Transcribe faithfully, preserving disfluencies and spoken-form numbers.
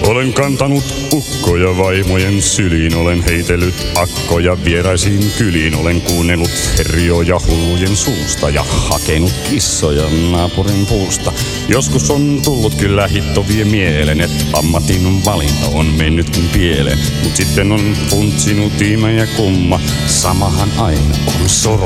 Olen kantanut ukkoja vaimojen syliin, olen heitellyt akkoja vieraisiin kyliin, olen kuunnellut herjoja hullujen suusta ja hakenut kissoja naapurin puusta. Joskus on tullut kyllä hittovie mieleen, et ammatin valinta on mennytkin pieleen, mut sitten on funtsinut ihme ja kumma, samahan aina on soro.